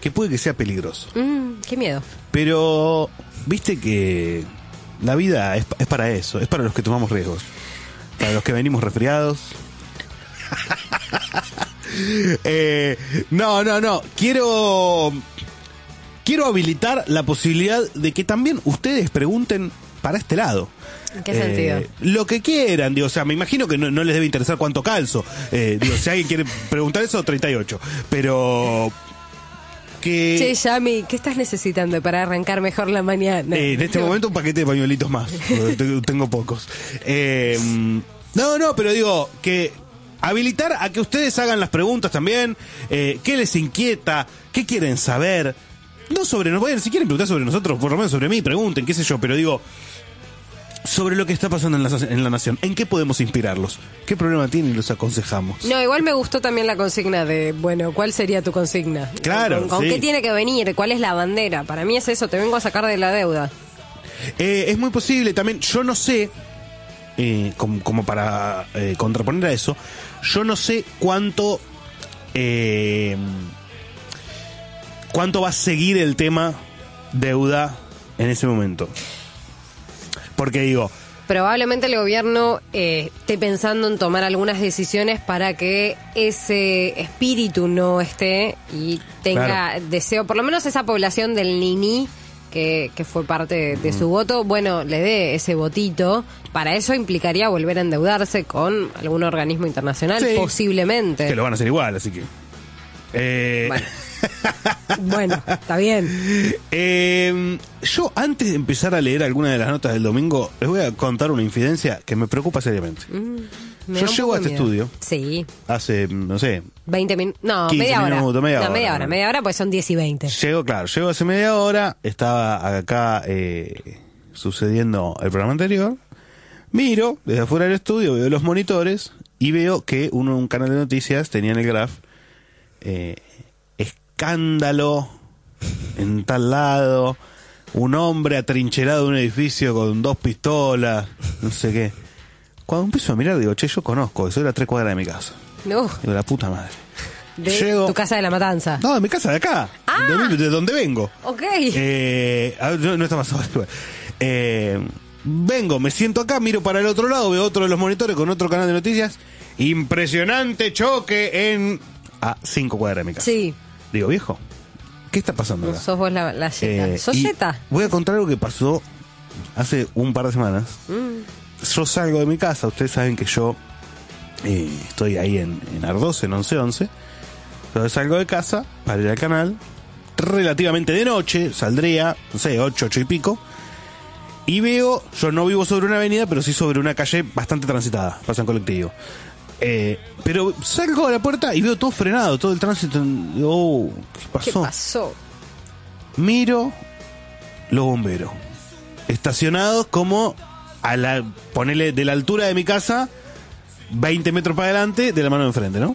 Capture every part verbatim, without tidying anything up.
que puede que sea peligroso. Mm, qué miedo. Pero, viste que la vida es, es para eso, es para los que tomamos riesgos. Para los que venimos resfriados. eh, no, no, no. Quiero... Quiero habilitar la posibilidad de que también ustedes pregunten para este lado. ¿En qué eh, sentido? Lo que quieran, digo, o sea, me imagino que no, no les debe interesar cuánto calzo. Eh, digo, si alguien quiere preguntar eso, treinta y ocho. Pero... que Che, Yami, ¿qué estás necesitando para arrancar mejor la mañana? Eh, en este momento un paquete de pañuelitos más. Tengo pocos. Eh, no, no, pero digo que habilitar a que ustedes hagan las preguntas también. Eh, ¿Qué les inquieta? ¿Qué quieren saber? No sobre nosotros, si quieren preguntar sobre nosotros, por lo menos sobre mí, pregunten, qué sé yo, pero digo, sobre lo que está pasando en la, en la nación, ¿en qué podemos inspirarlos? ¿Qué problema tienen y los aconsejamos? No, igual me gustó también la consigna de, bueno, ¿cuál sería tu consigna? Claro, ¿Con, con sí. qué tiene que venir? ¿Cuál es la bandera? Para mí es eso, te vengo a sacar de la deuda. Eh, es muy posible también, yo no sé, eh, como, como para eh, contraponer a eso, yo no sé cuánto... Eh, ¿Cuánto va a seguir el tema deuda en ese momento? Porque digo... Probablemente el gobierno eh, esté pensando en tomar algunas decisiones para que ese espíritu no esté y tenga Claro. deseo, por lo menos esa población del Nini, que, que fue parte de, de su voto, bueno, le dé ese votito. Para eso implicaría volver a endeudarse con algún organismo internacional, Sí. posiblemente. Que lo van a hacer igual, así que... Eh... Bueno. Bueno, está bien. Eh, yo, antes de empezar a leer alguna de las notas del domingo, les voy a contar una infidencia que me preocupa seriamente. Mm, me Yo da un llego poco a de este miedo. estudio Sí. hace, no sé, veinte minutos. No, quince media hora. minutos, media no, hora, media hora, ¿no? media hora, pues son diez y veinte. llego, claro, llego hace media hora, estaba acá eh, sucediendo el programa anterior, miro desde afuera del estudio, veo los monitores y veo que uno, un canal de noticias tenía en el graph eh, escándalo en tal lado, un hombre atrincherado en un edificio con dos pistolas, no sé qué. Cuando empiezo a mirar digo, che, yo conozco, eso era tres cuadras de mi casa. No, Digo, la puta madre. de Llego- tu casa de la matanza. No, de mi casa de acá, Ah. de, de donde vengo. Ok. Eh, ah, no, no está más abajo. Eh, vengo, me siento acá, miro para el otro lado, veo otro de los monitores con otro canal de noticias. Impresionante choque en... a cinco cuadras de mi casa. Sí, Digo, viejo, ¿qué está pasando no acá? sos vos la, la yeta. Eh, ¿Sos y yeta? Voy a contar algo que pasó hace un par de semanas. Mm. Yo salgo de mi casa, ustedes saben que yo eh, estoy ahí en, en Ardós, en once once. Entonces salgo de casa para ir al canal, relativamente de noche, saldría, no sé, ocho, ocho y pico, y veo, yo no vivo sobre una avenida, pero sí sobre una calle bastante transitada, pasa en colectivo. Eh, pero salgo a la puerta y veo todo frenado, todo el tránsito. Digo, oh, ¿qué pasó? ¿Qué pasó? Miro los bomberos estacionados como a la, ponele de la altura de mi casa, veinte metros para adelante, de la mano de enfrente, ¿no?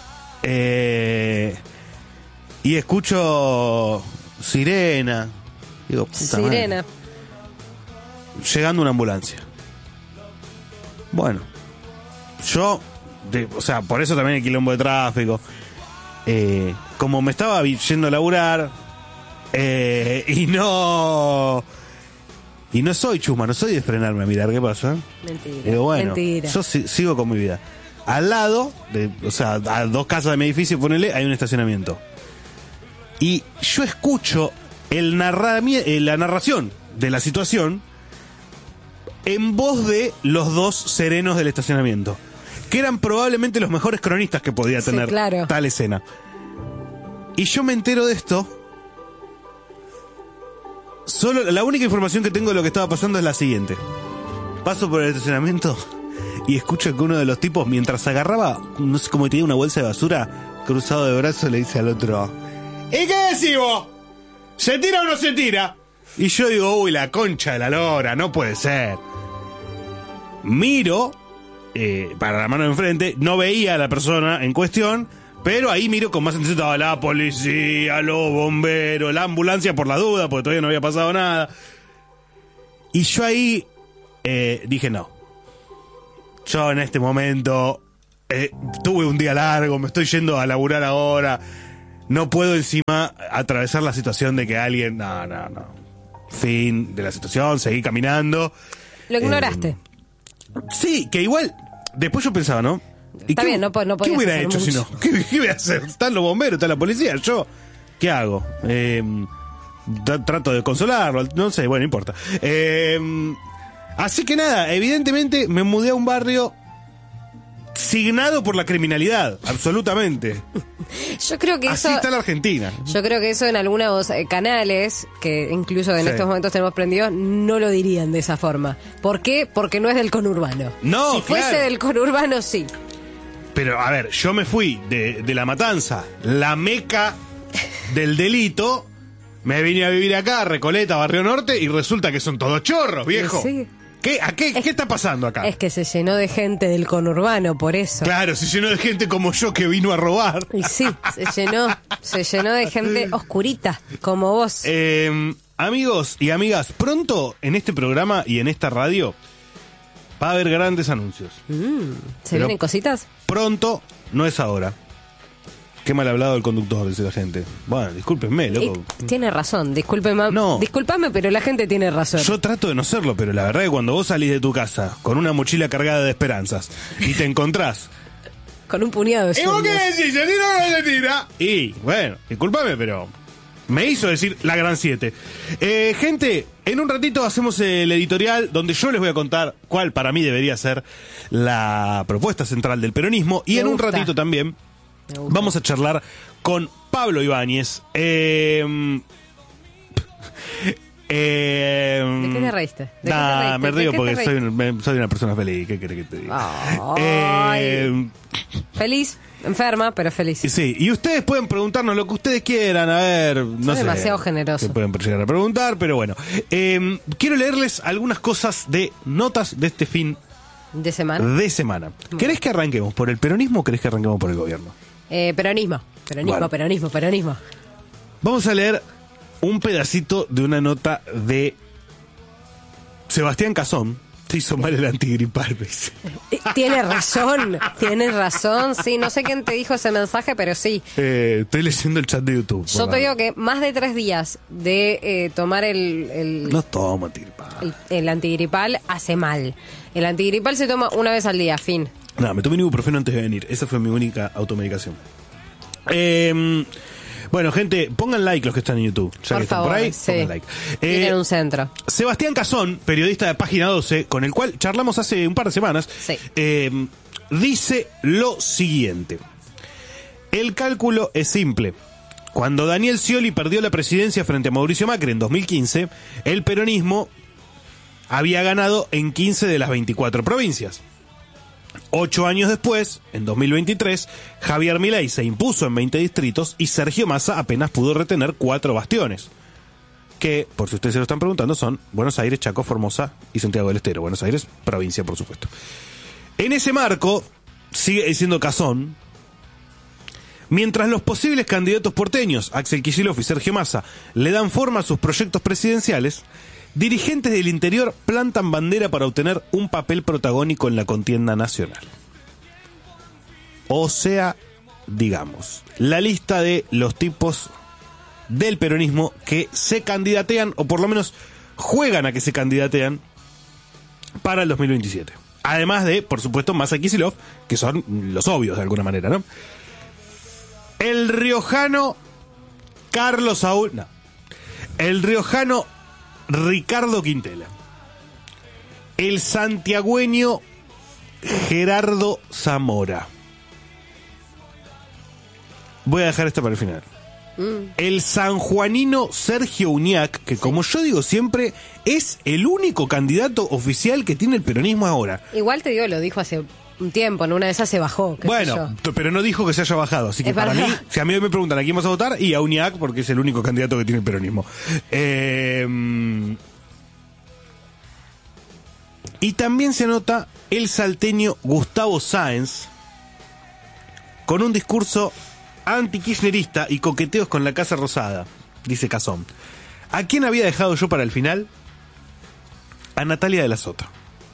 Eh, y escucho sirena. Digo, puta Sirena. madre. Llegando una ambulancia. Bueno, yo, de, o sea, por eso también el quilombo de tráfico. Eh, como me estaba yendo a laburar, eh, y no. Y no soy chusma, no soy de frenarme a mirar qué pasa. Mentira. Digo, bueno, Mentira. yo si- sigo con mi vida. Al lado, de, o sea, a dos casas de mi edificio, ponele, hay un estacionamiento. Y yo escucho el narrami- eh, la narración de la situación en voz de los dos serenos del estacionamiento, que eran probablemente los mejores cronistas que podía Sí, tener claro. tal escena. Y yo me entero de esto. Solo la única información que tengo de lo que estaba pasando es la siguiente. Paso por el estacionamiento y escucho que uno de los tipos, mientras agarraba, no sé cómo tenía una bolsa de basura cruzado de brazos, le dice al otro: ¿y qué decís vos? ¿Se tira o no se tira? Y yo digo, uy, la concha de la lora, no puede ser. Miro eh, para la mano de enfrente, no veía a la persona en cuestión, pero ahí miro con más atención, estaba la policía, los bomberos, la ambulancia por la duda, porque todavía no había pasado nada. Y yo ahí eh, dije, no. Yo en este momento eh, tuve un día largo, me estoy yendo a laburar ahora. no puedo encima atravesar la situación de que alguien, no, no, no, fin de la situación, seguí caminando. Lo ignoraste. Eh, sí, que igual, después yo pensaba, ¿no? ¿Y Está qué, bien, no, no ¿qué hubiera hecho mucho. si no? ¿Qué, ¿Qué voy a hacer? Están los bomberos, está la policía, yo, ¿qué hago? Eh, trato de consolarlo, no sé, bueno, no importa. Eh, así que nada, evidentemente me mudé a un barrio signado por la criminalidad, absolutamente. Yo creo que Así eso... está la Argentina. Yo creo que eso en algunos eh, canales, que incluso en Sí. estos momentos tenemos prendidos, no lo dirían de esa forma. ¿Por qué? Porque no es del conurbano. No, Si fuese claro. del conurbano, sí. Pero, a ver, yo me fui de, de La Matanza, la meca del delito, me vine a vivir acá, Recoleta, Barrio Norte, y resulta que son todos chorros, viejo. Sí. ¿Qué, a qué, ¿Qué está pasando acá? Es que se llenó de gente del conurbano, por eso. Claro, se llenó de gente como yo que vino a robar. Y sí, se llenó, se llenó de gente oscurita, como vos. Eh, amigos y amigas, pronto en este programa y en esta radio va a haber grandes anuncios. Mm, ¿Se Pero- vienen cositas? Pronto, no es ahora. Qué mal hablado el conductor, dice la gente. Bueno, discúlpenme, loco. Y tiene razón, discúlpeme, No. discúlpame, pero la gente tiene razón. Yo trato de no serlo, pero la verdad es que cuando vos salís de tu casa con una mochila cargada de esperanzas y te encontrás. Con un puñado de ¿Y vos qué sueños. decís? ¿Se tira o no se tira? Y, bueno, discúlpame, pero me hizo decir la gran siete. Eh, gente, en un ratito hacemos el editorial donde yo les voy a contar cuál para mí debería ser la propuesta central del peronismo. Y Me en un gusta. ratito también Me gusta. vamos a charlar con Pablo Ibáñez. Eh, eh, ¿De qué te reíste? ¿De qué te Nah, reíste? me ¿De río qué te porque reíste? soy, un- me- soy una persona feliz. ¿Qué querés que te diga? Ay. Eh, Feliz, enferma, pero feliz. y sí, y ustedes pueden preguntarnos lo que ustedes quieran, a ver, no sé. demasiado generoso. Que pueden llegar a preguntar, pero bueno. Eh, quiero leerles algunas cosas de notas de este fin De semana. de semana. ¿Querés que arranquemos por el peronismo o querés que arranquemos por el gobierno? Eh, peronismo. Peronismo, Bueno. peronismo, peronismo. Vamos a leer un pedacito de una nota de Sebastián Cazón. Se hizo mal el antigripal, me dice. Eh, Tiene razón, tienes razón. Sí, no sé quién te dijo ese mensaje, pero sí. Eh, estoy leyendo el chat de YouTube. Yo te digo que más de tres días de eh, tomar el, el, No tomo antigripal. el, el antigripal hace mal. El antigripal se toma una vez al día, fin. No, me tomé un ibuprofeno antes de venir. Esa fue mi única automedicación. Eh, bueno, gente, pongan like los que están en YouTube. Ya Por que están favor, por ahí, sí. pongan like. Tienen Eh, un centro. Sebastián Cazón, periodista de Página doce, con el cual charlamos hace un par de semanas, Sí. eh, dice lo siguiente. El cálculo es simple. Cuando Daniel Scioli perdió la presidencia frente a Mauricio Macri en dos mil quince, el peronismo había ganado en quince de las veinticuatro provincias. Ocho años después, en dos mil veintitrés, Javier Milei se impuso en veinte distritos y Sergio Massa apenas pudo retener cuatro bastiones. Que, por si ustedes se lo están preguntando, son Buenos Aires, Chaco, Formosa y Santiago del Estero. Buenos Aires, provincia, por supuesto. En ese marco, sigue diciendo Cazón, mientras los posibles candidatos porteños, Axel Kicillof y Sergio Massa, le dan forma a sus proyectos presidenciales, dirigentes del interior plantan bandera para obtener un papel protagónico en la contienda nacional. O sea, digamos, la lista de los tipos del peronismo que se candidatean, o por lo menos juegan a que se candidatean para el dos mil veintisiete. Además de, por supuesto, Massa y Kicillof, que son los obvios de alguna manera, ¿no? El riojano Carlos Saúl... No. El riojano Ricardo Quintela. El santiagüeño Gerardo Zamora. Voy a dejar esta para el final. Mm. El sanjuanino Sergio Uñac, que como yo digo siempre, es el único candidato oficial que tiene el peronismo ahora. Igual te digo, lo dijo hace un tiempo, en una de esas se bajó. qué sé Bueno, yo. t- pero no dijo que se haya bajado, así que Es para verdad. mí, si a mí me preguntan a quién vas a votar, y a Uñac, porque es el único candidato que tiene el peronismo. Eh, y también se nota el salteño Gustavo Sáenz, con un discurso anti-kirchnerista y coqueteos con la Casa Rosada, dice Cazón. ¿A quién había dejado yo para el final? A Natalia de la Sota.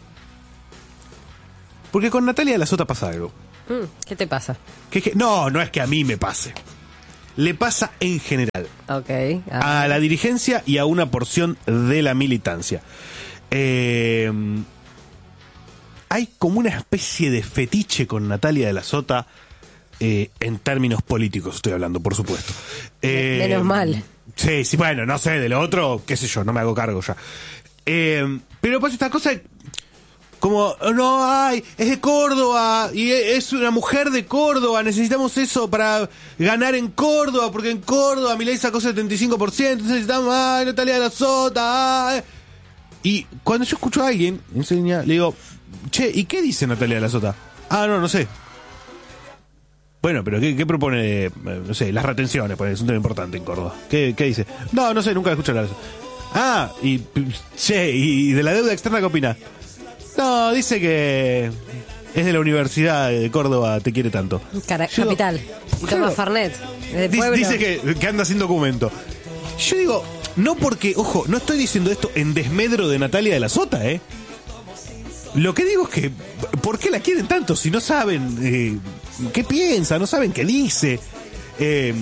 Porque con Natalia de la Sota pasa algo. Mm, ¿Qué te pasa? Que, que- no, no es que a mí me pase. le pasa en general. Ok. A la dirigencia y a una porción de la militancia. Eh, hay como una especie de fetiche con Natalia de la Sota, eh, en términos políticos estoy hablando, por supuesto. Eh, Menos mal. Sí, sí, bueno, no sé, de lo otro, qué sé yo, no me hago cargo ya. Eh, pero pasa esta cosa como, no, ay, es de Córdoba, y es una mujer de Córdoba, necesitamos eso para ganar en Córdoba, porque en Córdoba Milei sacó setenta y cinco por ciento, necesitamos, ay, Natalia de la Sota, ay. Y cuando yo escucho a alguien enseña, le digo, che, ¿y qué dice Natalia de la Sota? Ah, no, no sé. Bueno, pero ¿qué, qué propone? Eh, no sé, las retenciones, pues es un tema importante en Córdoba. ¿Qué, qué dice? No, no sé, nunca escuché hablar de eso. Ah, y, che, ¿y de la deuda externa qué opina? No, dice que es de la Universidad de Córdoba, te quiere tanto. Cara- Yo, capital. Y claro, toma Fernet. Es de dice, pueblo. dice que, que anda sin documento. Yo digo, no porque, ojo, no estoy diciendo esto en desmedro de Natalia de la Sota, ¿eh? Lo que digo es que, ¿por qué la quieren tanto si no saben eh, qué piensa, no saben qué dice? Eh,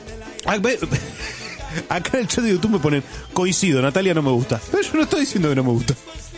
acá en el chat de YouTube me ponen, coincido, Natalia no me gusta. Pero yo no estoy diciendo que no me gusta.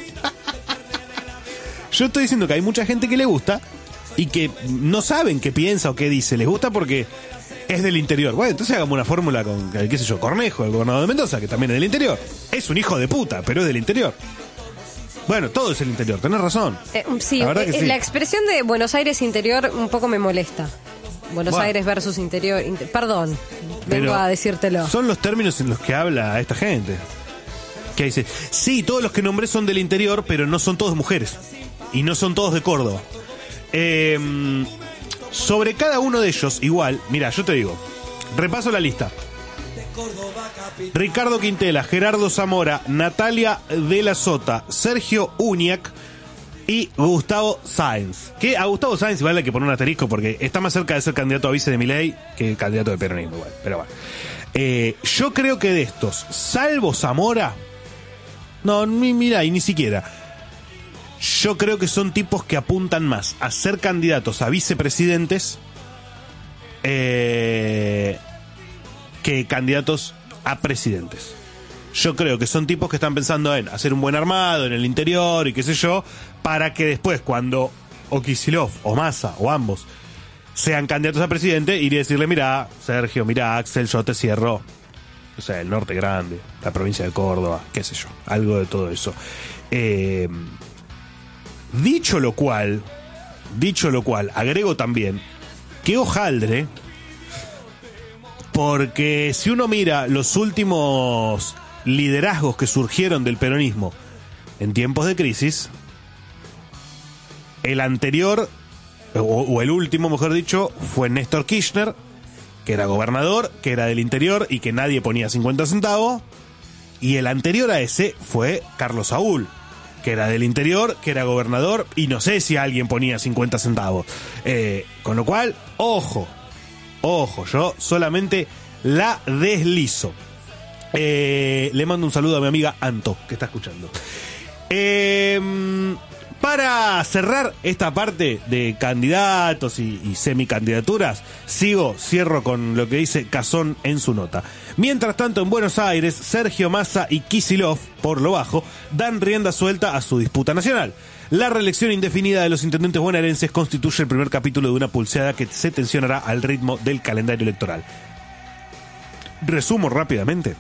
Yo estoy diciendo que hay mucha gente que le gusta y que no saben qué piensa o qué dice. Les gusta porque es del interior. Bueno, entonces hagamos una fórmula con, qué sé yo, Cornejo, el gobernador de Mendoza, que también es del interior. Es un hijo de puta, pero es del interior. Bueno, todo es el interior, tenés razón. Eh, sí, la, verdad que eh, sí. La expresión de Buenos Aires interior un poco me molesta. Buenos Bueno. Aires versus interior. Inter- Perdón, vengo Pero a decírtelo. son los términos en los que habla esta gente. Que dice, sí, todos los que nombré son del interior, pero no son todos mujeres. Y no son todos de Córdoba. Eh, sobre cada uno de ellos, igual, mira, yo te digo, repaso la lista. Ricardo Quintela, Gerardo Zamora, Natalia de la Sota, Sergio Uñac y Gustavo Sáenz. Que a Gustavo Sáenz igual hay que poner un asterisco porque está más cerca de ser candidato a vice de Milei que candidato de peronismo igual. Pero bueno. Eh, yo creo que de estos, salvo Zamora, no, ni, mira, y ni siquiera. Yo creo que son tipos que apuntan más a ser candidatos a vicepresidentes eh, que candidatos a presidentes. Yo creo que son tipos que están pensando en hacer un buen armado en el interior y qué sé yo, para que después cuando o Kicillof o Massa o ambos sean candidatos a presidente, ir y decirle, mirá, Sergio, mirá, Axel, yo te cierro, o sea, el norte grande, la provincia de Córdoba, qué sé yo, algo de todo eso. Eh, dicho lo cual, dicho lo cual, agrego también que hojaldre, porque si uno mira los últimos liderazgos que surgieron del peronismo en tiempos de crisis, el anterior, o, o el último, mejor dicho, fue Néstor Kirchner, que era gobernador, que era del interior y que nadie ponía cincuenta centavos, y el anterior a ese fue Carlos Saúl, que era del interior, que era gobernador, y no sé si alguien ponía cincuenta centavos. Eh, con lo cual, ojo, ojo, yo solamente la deslizo. Eh, le mando un saludo a mi amiga Anto, que está escuchando. Eh, para cerrar esta parte de candidatos y, y semicandidaturas, sigo, cierro con lo que dice Cazón en su nota. Mientras tanto, en Buenos Aires, Sergio Massa y Kicillof, por lo bajo, dan rienda suelta a su disputa nacional. La reelección indefinida de los intendentes bonaerenses constituye el primer capítulo de una pulseada que se tensionará al ritmo del calendario electoral. Resumo rápidamente.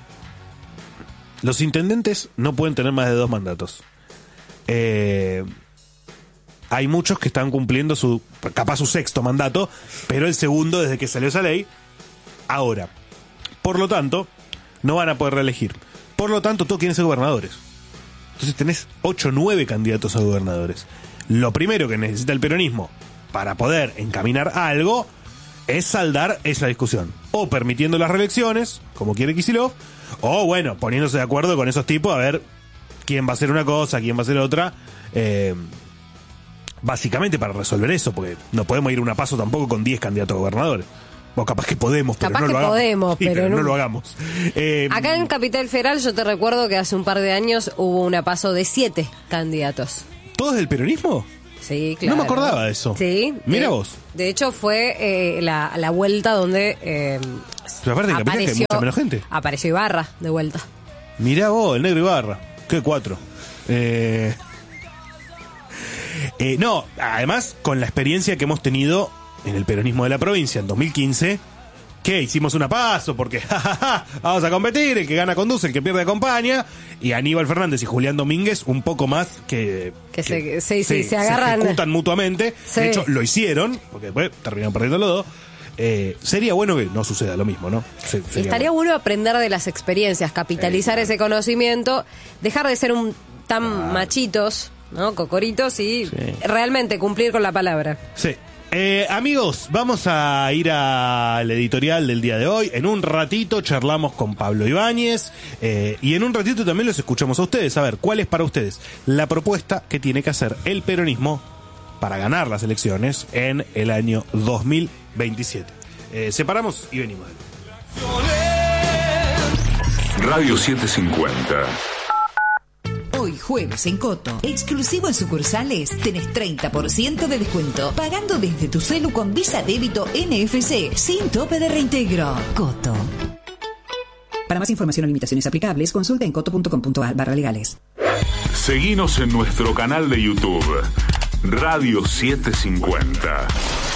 Los intendentes no pueden tener más de dos mandatos. Eh, hay muchos que están cumpliendo su, capaz su sexto mandato, pero el segundo desde que salió esa ley, ahora. Por lo tanto, no van a poder reelegir. Por lo tanto, todos quieren ser gobernadores. Entonces tenés ocho o nueve candidatos a gobernadores. Lo primero que necesita el peronismo para poder encaminar algo es saldar esa discusión. O permitiendo las reelecciones, como quiere Kicillof, o bueno, poniéndose de acuerdo con esos tipos a ver quién va a hacer una cosa, quién va a hacer otra. Eh, básicamente para resolver eso, porque no podemos ir a una paso tampoco con diez candidatos a gobernadores. O capaz que podemos, pero Capaz no que lo hagamos. podemos, Sí, pero pero no. no lo hagamos. Eh, Acá en Capital Federal yo te recuerdo que hace un par de años hubo una paso de siete candidatos. ¿Todos del peronismo? Sí, claro. No me acordaba de eso. Sí. Mira de, vos. De hecho, fue eh, la, la vuelta donde eh, Pero aparte que apareció, que hay mucha menos gente. Apareció Ibarra de vuelta. Mirá vos, el negro Ibarra. Qué cuatro. Eh... Eh, no, además, con la experiencia que hemos tenido en el peronismo de la provincia en dos mil quince, que hicimos una paso porque ja, ja, ja, vamos a competir, el que gana conduce, el que pierde acompaña, y Aníbal Fernández y Julián Domínguez un poco más que, Que, que se, sí, se, sí, se agarran. se ejecutan mutuamente. Sí. De hecho, lo hicieron, porque después terminaron perdiendo los dos. Eh, sería bueno que no suceda lo mismo, ¿no? Se, Estaría bueno. bueno aprender de las experiencias, capitalizar Eh, ese conocimiento, dejar de ser un tan ah. machitos, ¿no? Cocoritos y sí. realmente cumplir con la palabra. Sí. Eh, amigos, vamos a ir al editorial del día de hoy. En un ratito charlamos con Pablo Ibáñez eh, y en un ratito también los escuchamos a ustedes. A ver, ¿cuál es para ustedes la propuesta que tiene que hacer el peronismo para ganar las elecciones en el año dos mil veintisiete? Eh, separamos y venimos. Radio setecientos cincuenta. Hoy jueves en Coto, exclusivo en sucursales, tenés treinta por ciento de descuento, pagando desde tu celu con Visa Débito N F C, sin tope de reintegro. Coto. Para más información o limitaciones aplicables, consulta en coto punto com punto a r barra legales. Seguinos en nuestro canal de YouTube, Radio setecientos cincuenta.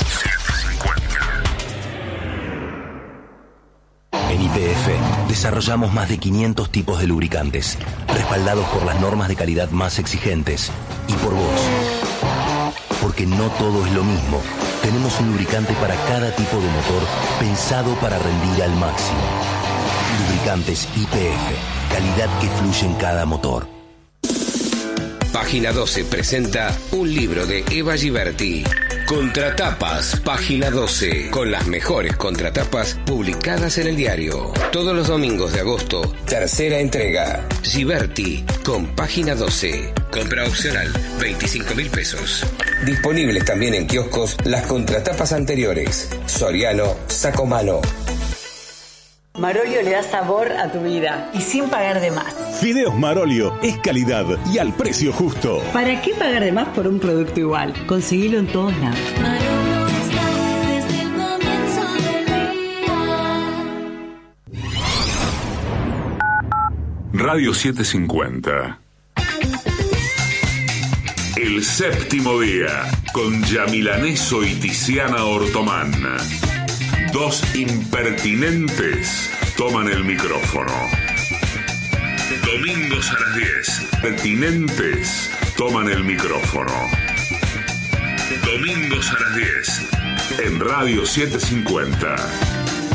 En Y P F desarrollamos más de quinientos tipos de lubricantes, respaldados por las normas de calidad más exigentes y por vos. Porque no todo es lo mismo. Tenemos un lubricante para cada tipo de motor pensado para rendir al máximo. Lubricantes Y P F, calidad que fluye en cada motor. Página doce presenta un libro de Eva Giberti. Contratapas, Página doce, con las mejores contratapas publicadas en el diario. Todos los domingos de agosto, tercera entrega. Giberti, con Página doce. Compra opcional, veinticinco mil pesos. Disponibles también en kioscos las contratapas anteriores. Soriano, Sacomano. Marolio le da sabor a tu vida y sin pagar de más. Fideos Marolio es calidad y al precio justo. ¿Para qué pagar de más por un producto igual? Conseguilo en todos lados. Marolio está desde el comienzo del día. Radio setecientos cincuenta. El séptimo día con Yamilaneso y Tiziana Ortomán. Dos impertinentes toman el micrófono. Domingos a las diez. Pertinentes toman el micrófono. Domingos a las diez. En Radio setecientos cincuenta.